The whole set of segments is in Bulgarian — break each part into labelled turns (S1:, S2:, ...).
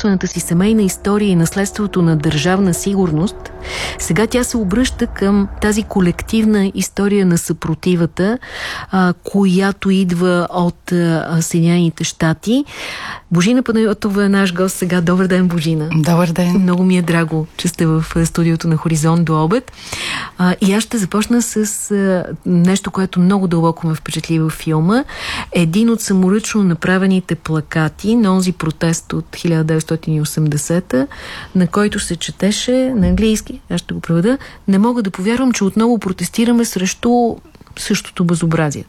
S1: собствената си семейна история и наследството на Държавна сигурност, сега тя се обръща към тази колективна история на съпротивата, която идва от Съединените щати. Божина Панайотова е наш гост сега. Добър ден, Божина.
S2: Добър ден.
S1: Много ми е драго, че сте в студиото на Хоризонт до обед. И аз ще започна с нещо, което много дълбоко ме впечатли във филма. Един от саморъчно направените плакати на онзи протест от 1980-та, на който се четеше на английски, аз ще го преведа: "Не мога да повярвам, че отново протестираме срещу същото безобразие."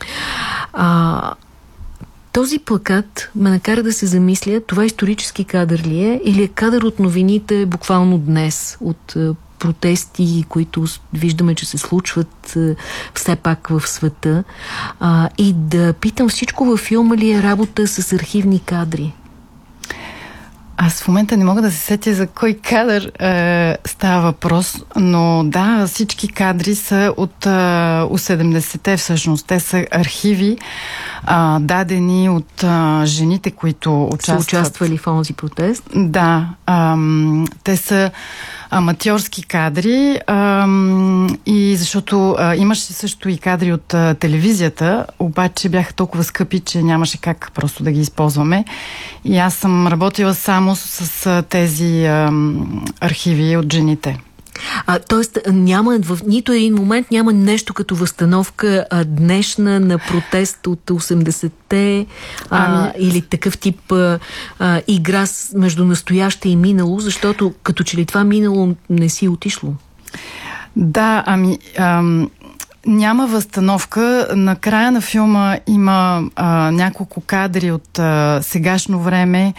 S1: Този плакат ме накара да се замисля, това исторически кадър ли е, или е кадър от новините буквално днес, от протести, които виждаме, че се случват все пак в света. И да питам, всичко във филма ли е работа с архивни кадри?
S2: Аз в момента не мога да се сетя за кой кадър става въпрос, но да, всички кадри са от 70-те всъщност. Те са архиви, дадени от жените, които
S1: са участвали в онзи протест.
S2: Да, те са аматьорски кадри, и защото имаше също и кадри от телевизията, обаче бяха толкова скъпи, че нямаше как просто да ги използваме. И аз съм работила само с тези архиви от жените.
S1: Тоест няма в нито един момент няма нещо като възстановка днешна на протест от 80-те или такъв тип игра между настояще и минало, защото като че ли това минало не си отишло?
S2: Да, няма възстановка. На края на филма има няколко кадри от сегашно време,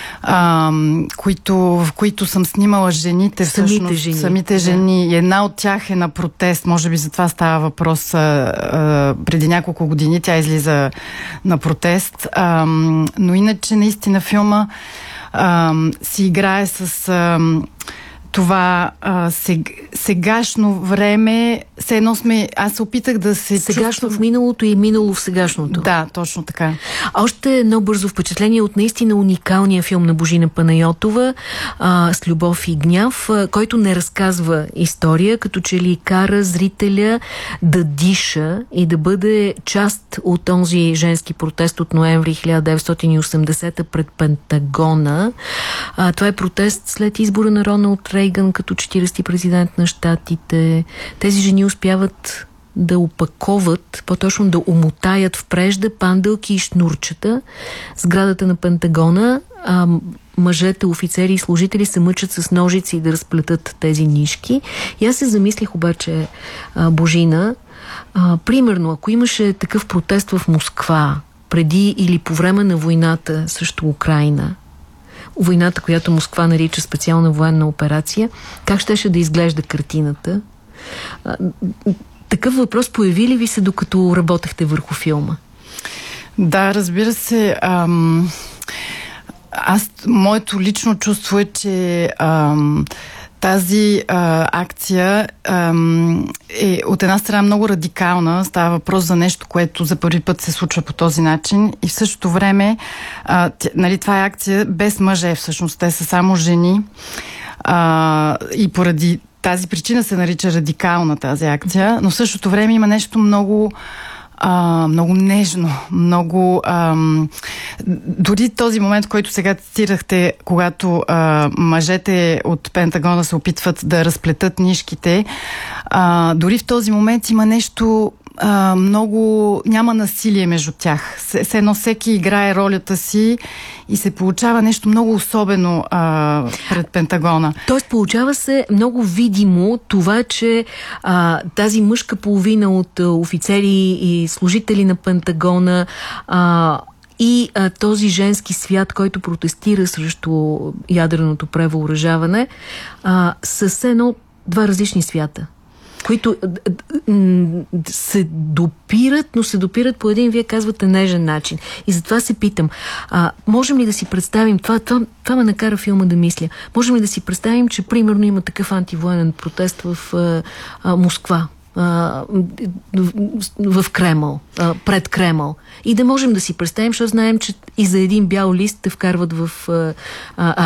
S2: в които съм снимала жените. Самите жени. И една от тях е на протест. Може би за това става въпрос. Преди няколко години тя излиза на протест. Но иначе наистина филма си играе с това сегашно време. Все едно сме... Аз се опитах да се...
S1: Сегашно в миналото и минало в сегашното.
S2: Да, точно така.
S1: Още едно бързо впечатление от наистина уникалния филм на Божина Панайотова с "Любов и гняв", който не разказва история, като че ли кара зрителя да диша и да бъде част от онзи женски протест от ноември 1980 пред Пентагона. Това е протест след избора на Роналд Рейган като 40-ти президент на щатите. Тези жени успяват да опаковат, по-точно да умотаят в прежда пандълки и шнурчета сградата на Пентагона. Мъжете, офицери и служители се мъчат с ножици да разплетат тези нишки. И аз се замислих обаче, Божина, примерно, ако имаше такъв протест в Москва преди или по време на войната срещу Украйна, войната, която Москва нарича специална военна операция, как щеше да изглежда картината? Такъв въпрос появи ли ви се, докато работехте върху филма?
S2: Да, разбира се. Моето лично чувство е, че тази акция е от една страна много радикална. Става въпрос за нещо, което за първи път се случва по този начин, и в същото време това е акция без мъже всъщност. Те са само жени, и поради тази причина се нарича радикална тази акция, но в същото време има нещо много нежно, много... дори този момент, който сега цитирахте, когато мъжете от Пентагона се опитват да разплетат нишките, дори в този момент има нещо много... Няма насилие между тях. Все едно всеки играе ролята си и се получава нещо много особено пред Пентагона. Тоест
S1: получава се много видимо това, че тази мъжка половина от офицери и служители на Пентагона и този женски свят, който протестира срещу ядреното превъоръжаване, са все едно два различни свята, които се допират, но се допират по един, вие казвате, нежен начин. И затова се питам, можем ли да си представим, това ме накара филма да мисля, можем ли да си представим, че примерно има такъв антивоенен протест в Москва, в Кремъл, пред Кремъл. И да можем да си представим, защото знаем, че и за един бял лист те вкарват в